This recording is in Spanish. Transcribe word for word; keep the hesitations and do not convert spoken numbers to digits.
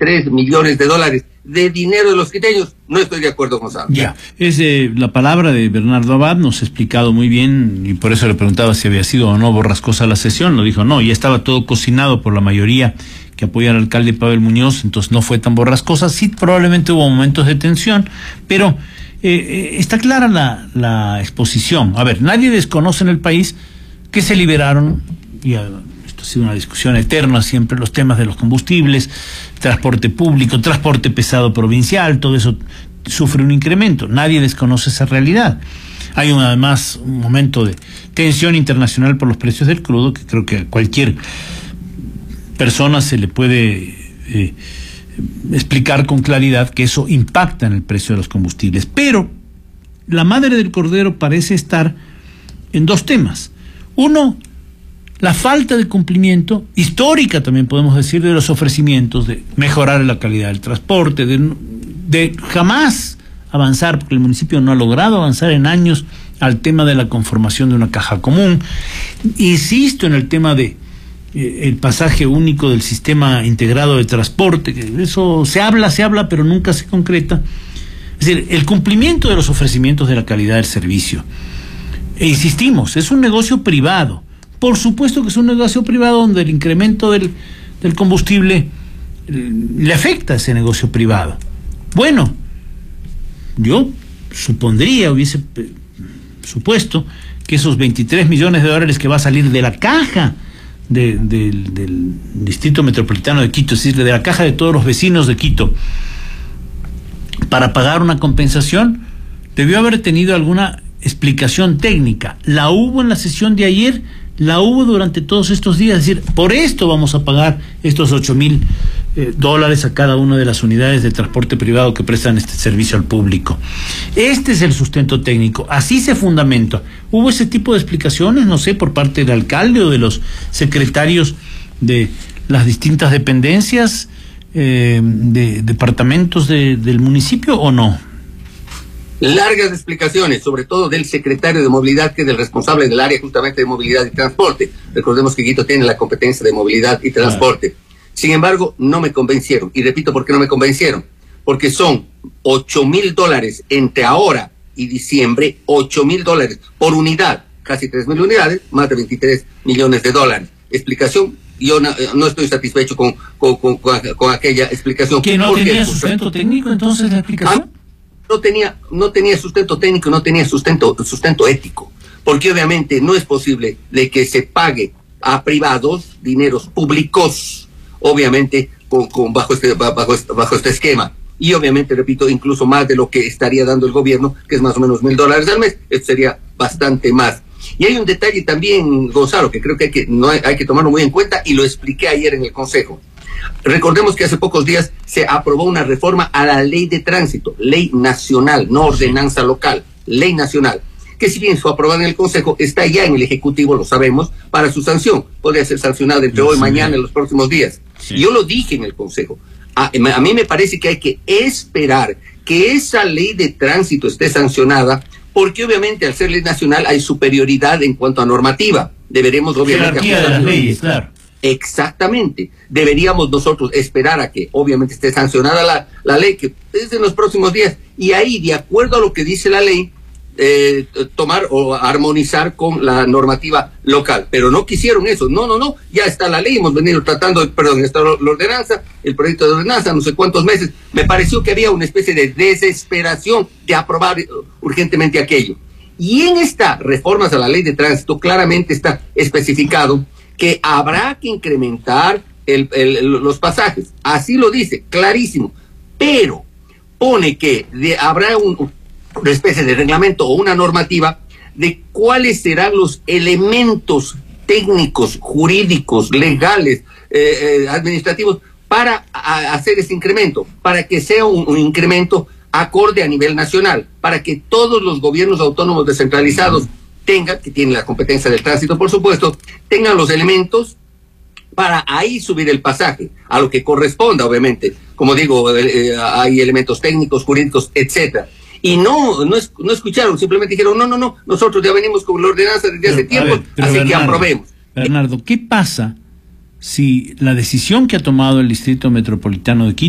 veintitrés millones de dólares de dinero de los quiteños, no estoy de acuerdo, Gonzalo. Ya, es eh, la palabra de Bernardo Abad, nos ha explicado muy bien, y por eso le preguntaba si había sido o no borrascosa la sesión. Lo dijo, no, ya estaba todo cocinado por la mayoría que apoya al alcalde Pavel Muñoz, entonces no fue tan borrascosa. Sí, probablemente hubo momentos de tensión, pero eh, eh, está clara la, la exposición. A ver, nadie desconoce en el país que se liberaron, y uh, esto ha sido una discusión eterna siempre, los temas de los combustibles, transporte público, transporte pesado provincial, todo eso sufre un incremento. Nadie desconoce esa realidad. Hay un, además un momento de tensión internacional por los precios del crudo, que creo que a cualquier persona se le puede eh, explicar con claridad que eso impacta en el precio de los combustibles. Pero la madre del cordero parece estar en dos temas. Uno, la falta de cumplimiento histórica, también podemos decir, de los ofrecimientos de mejorar la calidad del transporte, de, de jamás avanzar, porque el municipio no ha logrado avanzar en años al tema de la conformación de una caja común. Insisto en el tema de eh, el pasaje único del sistema integrado de transporte, que eso se habla, se habla, pero nunca se concreta. Es decir, el cumplimiento de los ofrecimientos de la calidad del servicio. E insistimos, es un negocio privado. Por supuesto que es un negocio privado donde el incremento del, del combustible le afecta a ese negocio privado. Bueno, yo supondría, hubiese supuesto que esos veintitrés millones de dólares que va a salir de la caja de, de, del Distrito Metropolitano de Quito, es decir, de la caja de todos los vecinos de Quito, para pagar una compensación, debió haber tenido alguna explicación técnica. La hubo en la sesión de ayer, la hubo durante todos estos días. Es decir, por esto vamos a pagar estos ocho mil eh, dólares a cada una de las unidades de transporte privado que prestan este servicio al público. Este es el sustento técnico, así se fundamenta. ¿Hubo ese tipo de explicaciones, no sé, por parte del alcalde o de los secretarios de las distintas dependencias, eh, de departamentos de, del municipio, o no? Largas explicaciones, sobre todo del secretario de Movilidad, que es el responsable del área justamente de movilidad y transporte. Recordemos que Quito tiene la competencia de movilidad y transporte. Sin embargo, no me convencieron. Y repito, ¿por qué no me convencieron? Porque son ocho mil dólares entre ahora y diciembre, ocho mil dólares por unidad, casi tres mil unidades, más de veintitrés millones de dólares. Explicación, yo no, no estoy satisfecho con, con, con, con, con aquella explicación. ¿Que no tenía sustento técnico entonces la explicación? ¿Ah? No tenía, no tenía sustento técnico, no tenía sustento, sustento ético, porque obviamente no es posible de que se pague a privados dineros públicos, obviamente con, con bajo este, bajo este, bajo este esquema, y obviamente, repito, incluso más de lo que estaría dando el gobierno, que es más o menos mil dólares al mes. Esto sería bastante más. Y hay un detalle también, Gonzalo, que creo que hay que, no hay, hay que tomarlo muy en cuenta, y lo expliqué ayer en el Consejo. Recordemos que hace pocos días se aprobó una reforma a la ley de tránsito, ley nacional, no ordenanza local, ley nacional, que si bien fue aprobada en el Consejo, está ya en el Ejecutivo, lo sabemos, para su sanción. Podría ser sancionada entre hoy, mañana, en los próximos días. Sí. Yo lo dije en el Consejo. A, a mí me parece que hay que esperar que esa ley de tránsito esté sancionada, porque obviamente al ser ley nacional hay superioridad en cuanto a normativa. Deberemos obviamente... Jerarquía de las leyes, claro. Exactamente. Deberíamos nosotros esperar a que obviamente esté sancionada la, la ley, que es en los próximos días, y ahí, de acuerdo a lo que dice la ley, eh, tomar o armonizar con la normativa local. Pero no quisieron eso. No, no, no. Ya está la ley. Hemos venido tratando, perdón, está la ordenanza, el proyecto de ordenanza, no sé cuántos meses. Me pareció que había una especie de desesperación de aprobar urgentemente aquello. Y en esta reformas a la ley de tránsito claramente está especificado que habrá que incrementar el, el, el, los pasajes. Así lo dice, clarísimo. Pero pone que de, habrá un, una especie de reglamento o una normativa de cuáles serán los elementos técnicos, jurídicos, legales, eh, eh, administrativos, para a, hacer ese incremento, para que sea un, un incremento acorde a nivel nacional, para que todos los gobiernos autónomos descentralizados tengan, que tienen la competencia del tránsito, por supuesto, tengan los elementos para ahí subir el pasaje, a lo que corresponda, obviamente. Como digo, eh, hay elementos técnicos, jurídicos, etcétera. Y no, no, es, no escucharon, simplemente dijeron, no, no, no, nosotros ya venimos con la ordenanza desde pero, hace tiempo, ver, así Bernardo, que aprobemos. Bernardo, ¿qué pasa si la decisión que ha tomado el Distrito Metropolitano de Quito